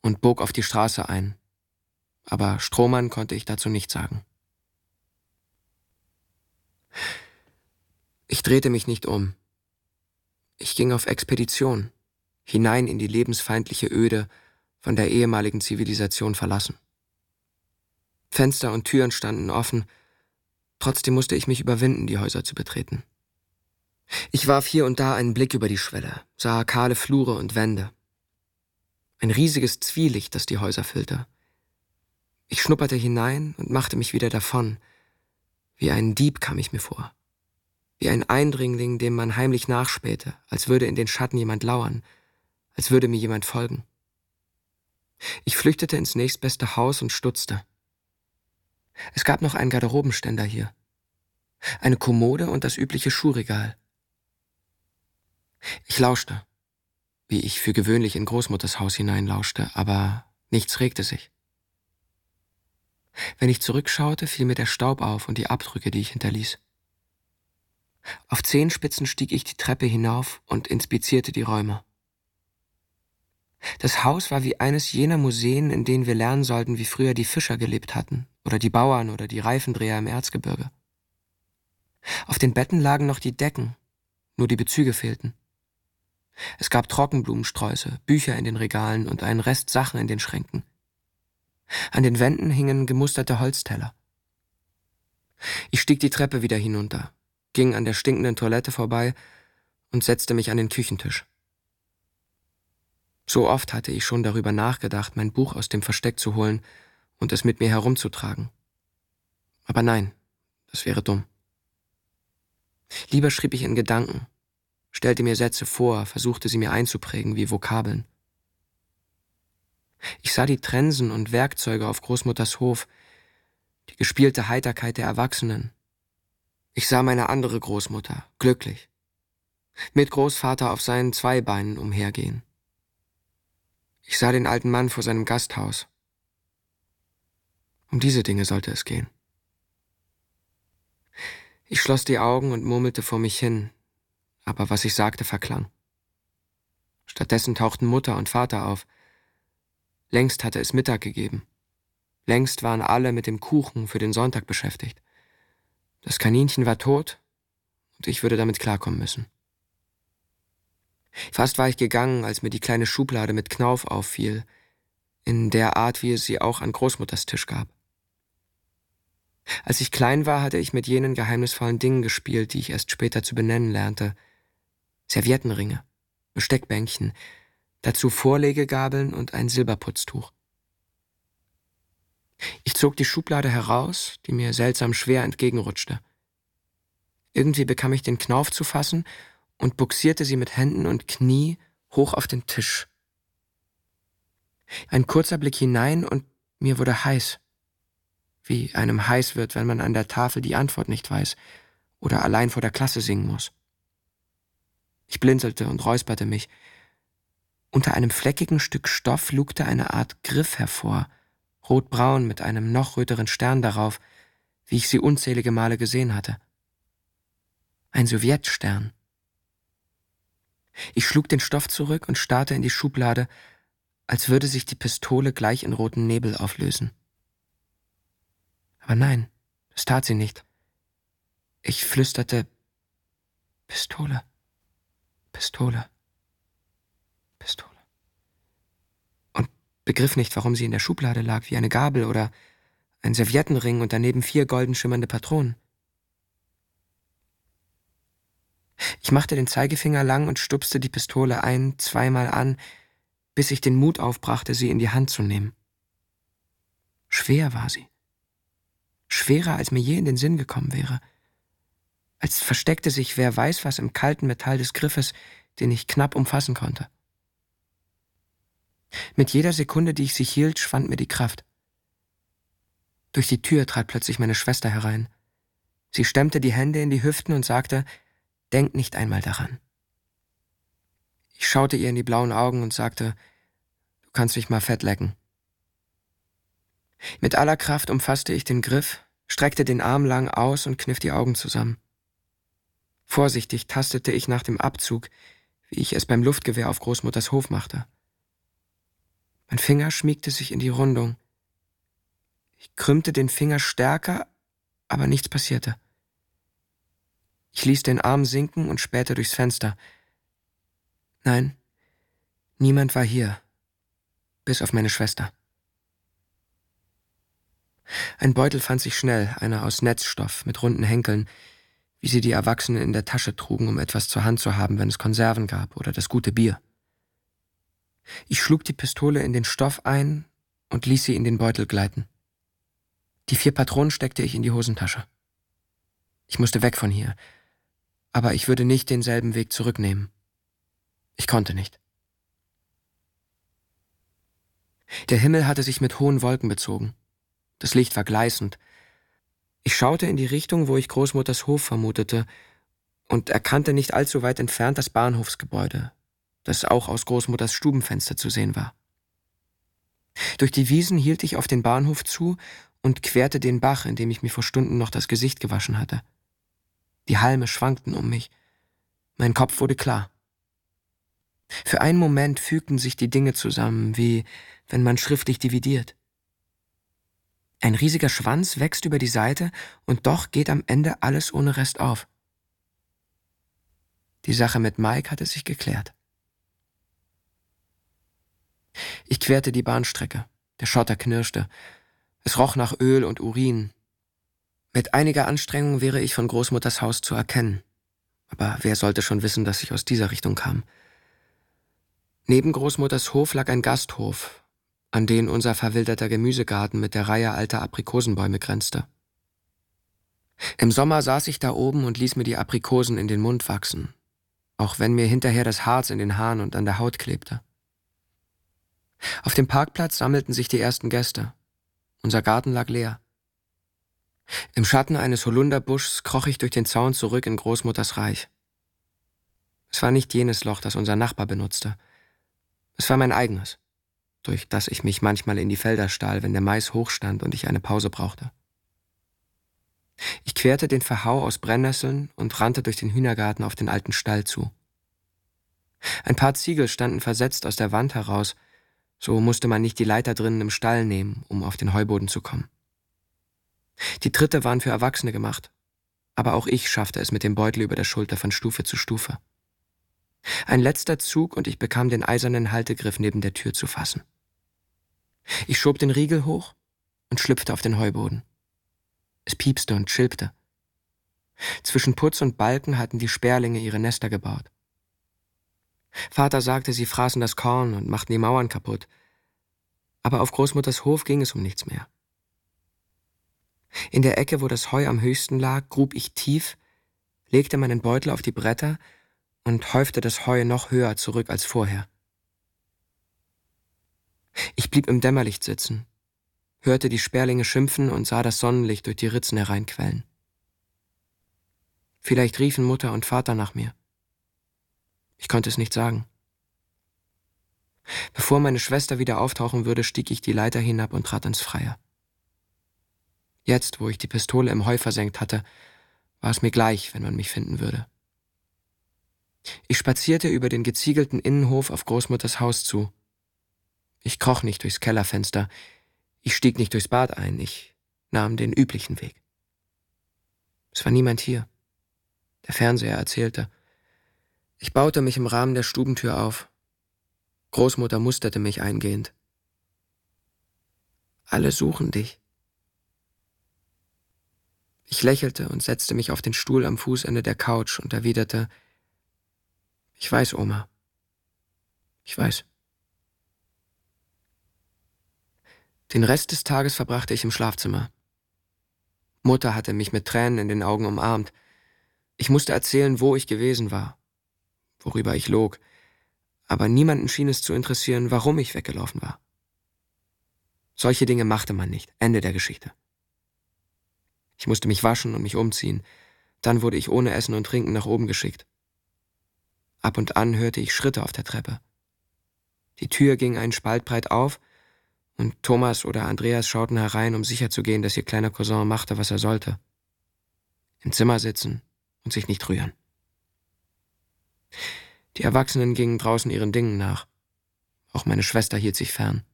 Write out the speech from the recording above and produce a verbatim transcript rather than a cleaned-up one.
und bog auf die Straße ein. Aber Strohmann konnte ich dazu nichts sagen. Ich drehte mich nicht um. Ich ging auf Expedition, hinein in die lebensfeindliche Öde, von der ehemaligen Zivilisation verlassen. Fenster und Türen standen offen, trotzdem musste ich mich überwinden, die Häuser zu betreten. Ich warf hier und da einen Blick über die Schwelle, sah kahle Flure und Wände. Ein riesiges Zwielicht, das die Häuser füllte. Ich schnupperte hinein und machte mich wieder davon. Wie ein Dieb kam ich mir vor. Wie ein Eindringling, dem man heimlich nachspähte, als würde in den Schatten jemand lauern, als würde mir jemand folgen. Ich flüchtete ins nächstbeste Haus und stutzte. Es gab noch einen Garderobenständer hier, eine Kommode und das übliche Schuhregal. Ich lauschte, wie ich für gewöhnlich in Großmutters Haus hineinlauschte, aber nichts regte sich. Wenn ich zurückschaute, fiel mir der Staub auf und die Abdrücke, die ich hinterließ. Auf Zehenspitzen stieg ich die Treppe hinauf und inspizierte die Räume. Das Haus war wie eines jener Museen, in denen wir lernen sollten, wie früher die Fischer gelebt hatten, oder die Bauern oder die Reifendreher im Erzgebirge. Auf den Betten lagen noch die Decken, nur die Bezüge fehlten. Es gab Trockenblumensträuße, Bücher in den Regalen und einen Rest Sachen in den Schränken. An den Wänden hingen gemusterte Holzteller. Ich stieg die Treppe wieder hinunter, ging an der stinkenden Toilette vorbei und setzte mich an den Küchentisch. So oft hatte ich schon darüber nachgedacht, mein Buch aus dem Versteck zu holen und es mit mir herumzutragen. Aber nein, das wäre dumm. Lieber schrieb ich in Gedanken, stellte mir Sätze vor, versuchte sie mir einzuprägen wie Vokabeln. Ich sah die Trensen und Werkzeuge auf Großmutters Hof, die gespielte Heiterkeit der Erwachsenen. Ich sah meine andere Großmutter, glücklich, mit Großvater auf seinen Zweibeinen umhergehen. Ich sah den alten Mann vor seinem Gasthaus. Um diese Dinge sollte es gehen. Ich schloss die Augen und murmelte vor mich hin, aber was ich sagte, verklang. Stattdessen tauchten Mutter und Vater auf. Längst hatte es Mittag gegeben. Längst waren alle mit dem Kuchen für den Sonntag beschäftigt. Das Kaninchen war tot und ich würde damit klarkommen müssen. Fast war ich gegangen, als mir die kleine Schublade mit Knauf auffiel, in der Art, wie es sie auch an Großmutters Tisch gab. Als ich klein war, hatte ich mit jenen geheimnisvollen Dingen gespielt, die ich erst später zu benennen lernte. Serviettenringe, Besteckbänkchen, dazu Vorlegegabeln und ein Silberputztuch. Ich zog die Schublade heraus, die mir seltsam schwer entgegenrutschte. Irgendwie bekam ich den Knauf zu fassen und buxierte sie mit Händen und Knie hoch auf den Tisch. Ein kurzer Blick hinein und mir wurde heiß. Wie einem heiß wird, wenn man an der Tafel die Antwort nicht weiß oder allein vor der Klasse singen muss. Ich blinzelte und räusperte mich. Unter einem fleckigen Stück Stoff lugte eine Art Griff hervor, rotbraun mit einem noch röteren Stern darauf, wie ich sie unzählige Male gesehen hatte. Ein Sowjetstern. Ich schlug den Stoff zurück und starrte in die Schublade, als würde sich die Pistole gleich in roten Nebel auflösen. Aber nein, das tat sie nicht. Ich flüsterte, Pistole, Pistole, Pistole. Und begriff nicht, warum sie in der Schublade lag, wie eine Gabel oder ein Serviettenring und daneben vier golden schimmernde Patronen. Ich machte den Zeigefinger lang und stupste die Pistole ein-, zweimal an, bis ich den Mut aufbrachte, sie in die Hand zu nehmen. Schwer war sie. Schwerer, als mir je in den Sinn gekommen wäre. Als versteckte sich wer weiß was im kalten Metall des Griffes, den ich knapp umfassen konnte. Mit jeder Sekunde, die ich sie hielt, schwand mir die Kraft. Durch die Tür trat plötzlich meine Schwester herein. Sie stemmte die Hände in die Hüften und sagte, »Denk nicht einmal daran.« Ich schaute ihr in die blauen Augen und sagte, »Du kannst mich mal fett lecken.« Mit aller Kraft umfasste ich den Griff, streckte den Arm lang aus und kniff die Augen zusammen. Vorsichtig tastete ich nach dem Abzug, wie ich es beim Luftgewehr auf Großmutters Hof machte. Mein Finger schmiegte sich in die Rundung. Ich krümmte den Finger stärker, aber nichts passierte. Ich ließ den Arm sinken und spähte durchs Fenster. Nein, niemand war hier, bis auf meine Schwester. Ein Beutel fand sich schnell, einer aus Netzstoff mit runden Henkeln, wie sie die Erwachsenen in der Tasche trugen, um etwas zur Hand zu haben, wenn es Konserven gab oder das gute Bier. Ich schlug die Pistole in den Stoff ein und ließ sie in den Beutel gleiten. Die vier Patronen steckte ich in die Hosentasche. Ich musste weg von hier, aber ich würde nicht denselben Weg zurücknehmen. Ich konnte nicht. Der Himmel hatte sich mit hohen Wolken bezogen. Das Licht war gleißend. Ich schaute in die Richtung, wo ich Großmutters Hof vermutete, und erkannte nicht allzu weit entfernt das Bahnhofsgebäude, das auch aus Großmutters Stubenfenster zu sehen war. Durch die Wiesen hielt ich auf den Bahnhof zu und querte den Bach, in dem ich mir vor Stunden noch das Gesicht gewaschen hatte. Die Halme schwankten um mich. Mein Kopf wurde klar. Für einen Moment fügten sich die Dinge zusammen, wie wenn man schriftlich dividiert. Ein riesiger Schwanz wächst über die Seite und doch geht am Ende alles ohne Rest auf. Die Sache mit Mike hatte sich geklärt. Ich querte die Bahnstrecke. Der Schotter knirschte. Es roch nach Öl und Urin. Mit einiger Anstrengung wäre ich von Großmutters Haus zu erkennen. Aber wer sollte schon wissen, dass ich aus dieser Richtung kam? Neben Großmutters Hof lag ein Gasthof, an den unser verwilderter Gemüsegarten mit der Reihe alter Aprikosenbäume grenzte. Im Sommer saß ich da oben und ließ mir die Aprikosen in den Mund wachsen, auch wenn mir hinterher das Harz in den Haaren und an der Haut klebte. Auf dem Parkplatz sammelten sich die ersten Gäste. Unser Garten lag leer. Im Schatten eines Holunderbuschs kroch ich durch den Zaun zurück in Großmutters Reich. Es war nicht jenes Loch, das unser Nachbar benutzte. Es war mein eigenes, durch das ich mich manchmal in die Felder stahl, wenn der Mais hochstand und ich eine Pause brauchte. Ich querte den Verhau aus Brennnesseln und rannte durch den Hühnergarten auf den alten Stall zu. Ein paar Ziegel standen versetzt aus der Wand heraus, so musste man nicht die Leiter drinnen im Stall nehmen, um auf den Heuboden zu kommen. Die Tritte waren für Erwachsene gemacht, aber auch ich schaffte es mit dem Beutel über der Schulter von Stufe zu Stufe. Ein letzter Zug und ich bekam den eisernen Haltegriff neben der Tür zu fassen. Ich schob den Riegel hoch und schlüpfte auf den Heuboden. Es piepste und schilpte. Zwischen Putz und Balken hatten die Sperlinge ihre Nester gebaut. Vater sagte, sie fraßen das Korn und machten die Mauern kaputt. Aber auf Großmutters Hof ging es um nichts mehr. In der Ecke, wo das Heu am höchsten lag, grub ich tief, legte meinen Beutel auf die Bretter und häufte das Heu noch höher zurück als vorher. Ich blieb im Dämmerlicht sitzen, hörte die Sperlinge schimpfen und sah das Sonnenlicht durch die Ritzen hereinquellen. Vielleicht riefen Mutter und Vater nach mir. Ich konnte es nicht sagen. Bevor meine Schwester wieder auftauchen würde, stieg ich die Leiter hinab und trat ins Freie. Jetzt, wo ich die Pistole im Heu versenkt hatte, war es mir gleich, wenn man mich finden würde. Ich spazierte über den geziegelten Innenhof auf Großmutters Haus zu. Ich kroch nicht durchs Kellerfenster, ich stieg nicht durchs Bad ein, ich nahm den üblichen Weg. Es war niemand hier. Der Fernseher erzählte. Ich baute mich im Rahmen der Stubentür auf. Großmutter musterte mich eingehend. Alle suchen dich. Ich lächelte und setzte mich auf den Stuhl am Fußende der Couch und erwiderte: Ich weiß, Oma. Ich weiß. Den Rest des Tages verbrachte ich im Schlafzimmer. Mutter hatte mich mit Tränen in den Augen umarmt. Ich musste erzählen, wo ich gewesen war, worüber ich log, aber niemanden schien es zu interessieren, warum ich weggelaufen war. Solche Dinge machte man nicht. Ende der Geschichte. Ich musste mich waschen und mich umziehen. Dann wurde ich ohne Essen und Trinken nach oben geschickt. Ab und an hörte ich Schritte auf der Treppe. Die Tür ging einen Spalt breit auf und Thomas oder Andreas schauten herein, um sicherzugehen, dass ihr kleiner Cousin machte, was er sollte. Im Zimmer sitzen und sich nicht rühren. Die Erwachsenen gingen draußen ihren Dingen nach. Auch meine Schwester hielt sich fern.